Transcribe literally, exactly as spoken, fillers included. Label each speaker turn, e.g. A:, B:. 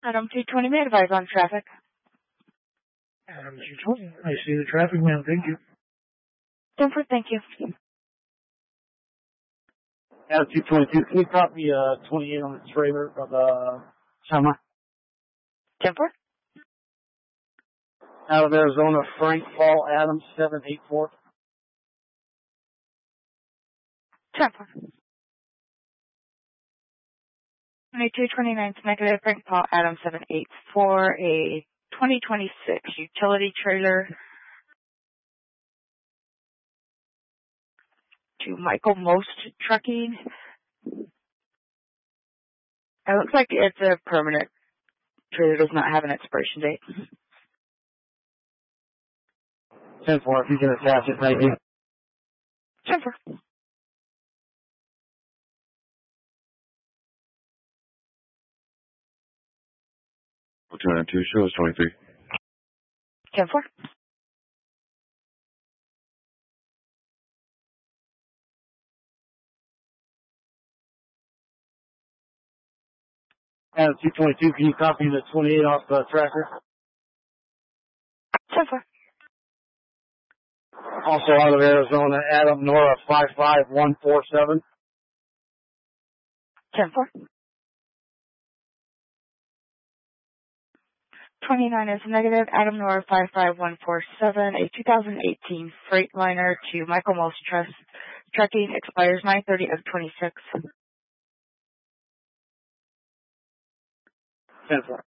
A: Adam two twenty, may I advise on traffic?
B: Adam two twenty, I see the traffic, ma'am. Thank you.
A: Denver, thank you.
C: Adam two twenty-two, can you copy uh, twenty-eight on the trailer of the summer?
A: Denver?
C: Out of Arizona, Frank Paul Adams, seven eight four.
A: Denver. twenty-two twenty-nine, negative, Frank Paul Adams, seven eight four, a twenty twenty-six utility trailer to Michael Most Trucking. It looks like it's a permanent trailer, does not have an expiration date.
C: ten four, if you can attach it, thank you.
A: Denver.
D: two ninety-two, shows twenty-three.
A: ten four.
C: Adam two twenty-two, can you copy the twenty-eight off the tracker?
A: ten four.
C: Also out of Arizona, Adam Nora, five five one four seven.
A: ten four. twenty-nine is negative, Adam Nora, five five one four seven, a two thousand eighteen Freightliner to Michael Most Trust Trucking, expires nine thirty of twenty-six.
C: ten four.